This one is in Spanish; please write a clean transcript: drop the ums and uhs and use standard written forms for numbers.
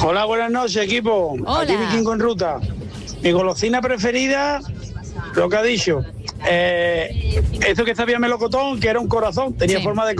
Hola, buenas noches, equipo. Hola. Aquí Viking con Ruta. Mi golosina preferida, lo que ha dicho. Esto que sabía melocotón, que era un corazón, tenía Sí. forma de